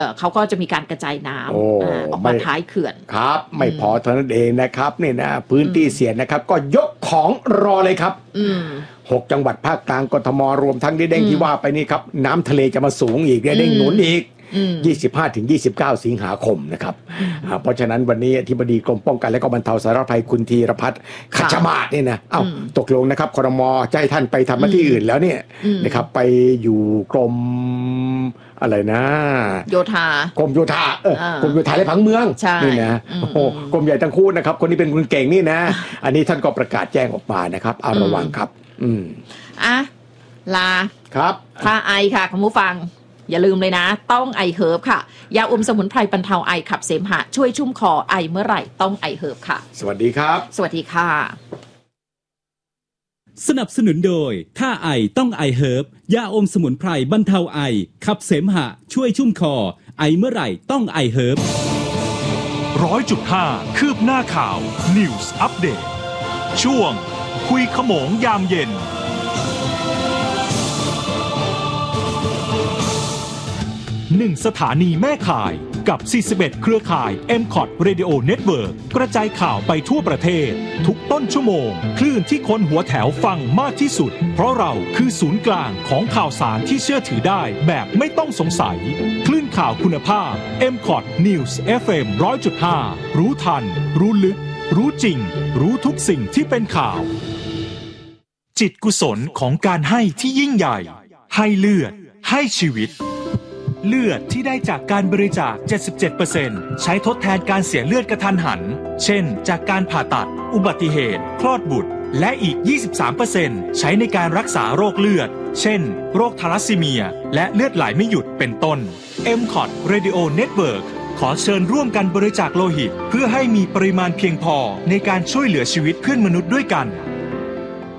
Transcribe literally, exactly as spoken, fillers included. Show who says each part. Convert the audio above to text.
Speaker 1: เขาก็จะมีการกระจายน้ำ
Speaker 2: อ,
Speaker 1: ออกมาท้ายเขื่อน
Speaker 2: ครับไม่พอเท่านั้นเองนะครับเนี่ยนะพื้นที่เสี่ยงนะครับก็ยกของรอเลยครับหกจังหวัดภาคกลางกทมรวมทั้งที่เด้งที่ว่าไปนี่ครับน้ำทะเลจะมาสูงอีกเด้งหนุนอีกยี่สิบห้าถึงยี่สิบเก้าสิงหาคมนะครับเพราะฉะนั้นวันนี้อธิบดีกรมป้องกันและก็บรรเทาสาธารณภัยคุณธีรพัฒน์ขัชมาศนี่นะเอ้าตกลงนะครับครม.จะให้ท่านไปทำหน้าที่อื่นแล้วเนี่ยนะครับไปอยู่กรมอะไรนะ
Speaker 1: โยธาก
Speaker 2: รมโยธาเออกรมโยธาและผังเมืองนี่นะโอ้โหกรมใหญ่ทั้งคู่นะครับคนนี้เป็นคนเก่งนี่นะอันนี้ท่านก็ประกาศแจ้งออกมานะครับเอาระวังครับอืม
Speaker 1: อ่ะลา
Speaker 2: ครับ
Speaker 1: ถ้าไอค่ะคุณผู้ฟังอย่าลืมเลยนะต้องไอเฮิร์บค่ะยาอมสมุนไพรบรรเทาไอขับเสมหะช่วยชุ่มคอไอเมื่อไหร่ต้องไอเฮิร์บค่ะ
Speaker 2: สวัสดีครับ
Speaker 1: สวัสดีค่ะ
Speaker 3: สนับสนุนโดยถ้าไอต้องไอเฮิร์บยาอมสมุนไพรบรรเทาไอขับเสมหะช่วยชุ่มคอไอเมื่อไหร่ต้องไอเฮิร์บ
Speaker 4: ร้อยจุดห้าคืบหน้าข่าว News Update ช่วงคุยขโมงยามเย็นหนึ่งสถานีแม่ข่ายกับสี่สิบเอ็ดเครือข่าย เอ็ม คอท Radio Network กระจายข่าวไปทั่วประเทศทุกต้นชั่วโมงคลื่นที่คนหัวแถวฟังมากที่สุดเพราะเราคือศูนย์กลางของข่าวสารที่เชื่อถือได้แบบไม่ต้องสงสัยคลื่นข่าวคุณภาพ เอ็ม คอท News เอฟ เอ็ม หนึ่งร้อยจุดห้า รู้ทันรู้ลึกรู้จริงรู้ทุกสิ่งที่เป็นข่าวจิตกุศลของการให้ที่ยิ่งใหญ่ให้เลือดให้ชีวิตเลือดที่ได้จากการบริจาค เจ็ดสิบเจ็ดเปอร์เซ็นต์ ใช้ทดแทนการเสียเลือดกระทันหันเช่นจากการผ่าตัดอุบัติเหตุคลอดบุตรและอีก ยี่สิบสามเปอร์เซ็นต์ ใช้ในการรักษาโรคเลือดเช่นโรคทาลัสซีเมียและเลือดไหลไม่หยุดเป็นต้น เอ็ม คอท Radio Network ขอเชิญร่วมกันบริจาคโลหิตเพื่อให้มีปริมาณเพียงพอในการช่วยเหลือชีวิตเพื่อนมนุษย์ด้วยกัน